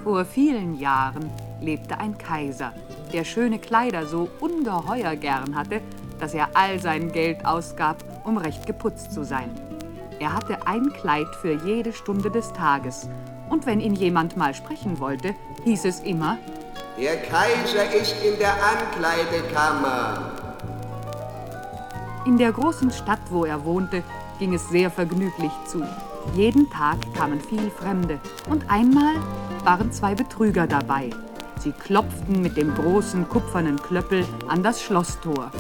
Vor vielen Jahren lebte ein Kaiser, der schöne Kleider so ungeheuer gern hatte, dass er all sein Geld ausgab, um recht geputzt zu sein. Er hatte ein Kleid für jede Stunde des Tages. Und wenn ihn jemand mal sprechen wollte, hieß es immer: Der Kaiser ist in der Ankleidekammer. In der großen Stadt, wo er wohnte, ging es sehr vergnüglich zu. Jeden Tag kamen viel Fremde. Und einmal waren 2 Betrüger dabei. Sie klopften mit dem großen kupfernen Klöppel an das Schlosstor.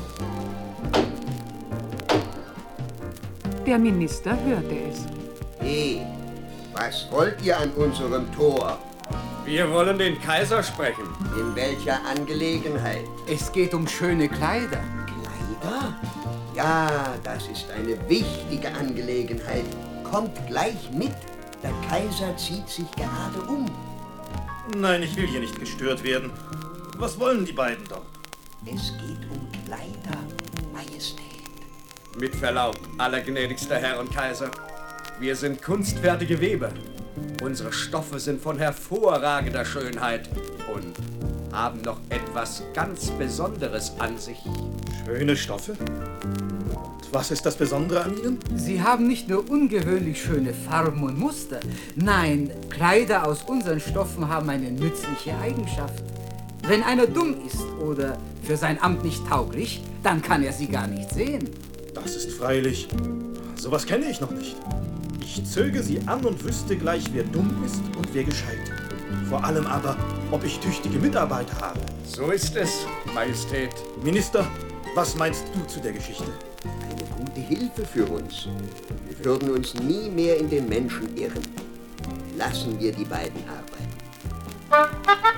Der Minister hörte es. Hey, was wollt ihr an unserem Tor? Wir wollen den Kaiser sprechen. In welcher Angelegenheit? Es geht um schöne Kleider. Kleider? Ja, das ist eine wichtige Angelegenheit. Kommt gleich mit. Der Kaiser zieht sich gerade um. Nein, ich will hier nicht gestört werden. Was wollen die beiden dort? Es geht um Kleider, Majestät. Mit Verlaub, allergnädigster Herr und Kaiser. Wir sind kunstfertige Weber. Unsere Stoffe sind von hervorragender Schönheit und haben noch etwas ganz Besonderes an sich. Schöne Stoffe? Und was ist das Besondere an ihnen? Sie haben nicht nur ungewöhnlich schöne Farben und Muster. Nein, Kleider aus unseren Stoffen haben eine nützliche Eigenschaft. Wenn einer dumm ist oder für sein Amt nicht tauglich, dann kann er sie gar nicht sehen. Das ist freilich... Sowas kenne ich noch nicht. Ich zöge sie an und wüsste gleich, wer dumm ist und wer gescheit. Vor allem aber, ob ich tüchtige Mitarbeiter habe. So ist es, Majestät. Minister, was meinst du zu der Geschichte? Eine gute Hilfe für uns. Wir würden uns nie mehr in den Menschen irren. Lassen wir die beiden arbeiten.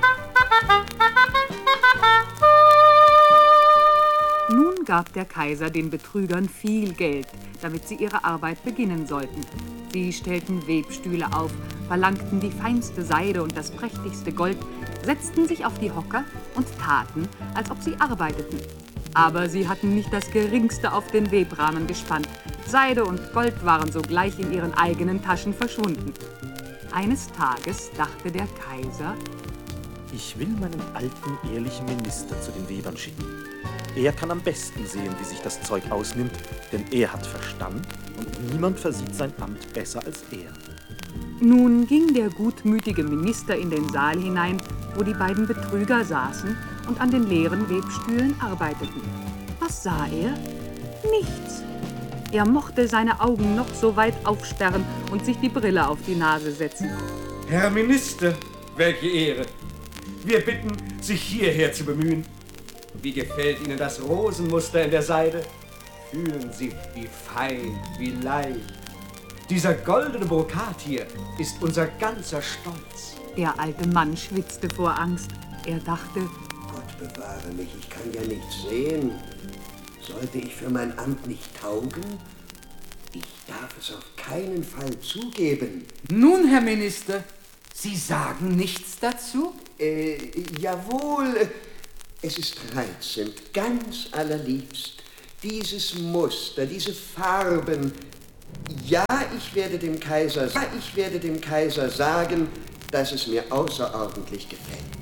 Nun gab der Kaiser den Betrügern viel Geld, damit sie ihre Arbeit beginnen sollten. Sie stellten Webstühle auf, verlangten die feinste Seide und das prächtigste Gold, setzten sich auf die Hocker und taten, als ob sie arbeiteten. Aber sie hatten nicht das Geringste auf den Webrahmen gespannt. Seide und Gold waren sogleich in ihren eigenen Taschen verschwunden. Eines Tages dachte der Kaiser: Ich will meinen alten, ehrlichen Minister zu den Webern schicken. Er kann am besten sehen, wie sich das Zeug ausnimmt, denn er hat Verstand und niemand versieht sein Amt besser als er. Nun ging der gutmütige Minister in den Saal hinein, wo die beiden Betrüger saßen und an den leeren Webstühlen arbeiteten. Was sah er? Nichts. Er mochte seine Augen noch so weit aufsperren und sich die Brille auf die Nase setzen. Herr Minister, welche Ehre. Wir bitten, sich hierher zu bemühen. Wie gefällt Ihnen das Rosenmuster in der Seide? Fühlen Sie, wie fein, wie leicht. Dieser goldene Brokat hier ist unser ganzer Stolz. Der alte Mann schwitzte vor Angst. Er dachte: Gott bewahre mich, ich kann ja nichts sehen. Sollte ich für mein Amt nicht taugen? Ich darf es auf keinen Fall zugeben. Nun, Herr Minister, Sie sagen nichts dazu? Jawohl. Es ist reizend, ganz allerliebst. Dieses Muster, diese Farben. Ja, ich werde dem Kaiser sagen, dass es mir außerordentlich gefällt.